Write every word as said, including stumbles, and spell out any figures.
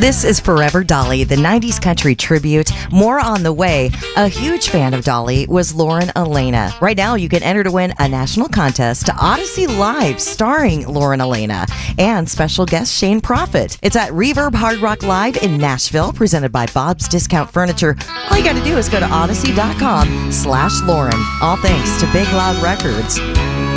This is Forever Dolly, the nineties country tribute. More on the way. A huge fan of Dolly was Lauren Alaina. Right now, you can enter to win a national contest to Odyssey Live starring Lauren Alaina and special guest Shane Prophet. It's at Reverb Hard Rock Live in Nashville, presented by Bob's Discount Furniture. All you got to do is go to odyssey dot com slash Lauren. All thanks to Big Loud Records.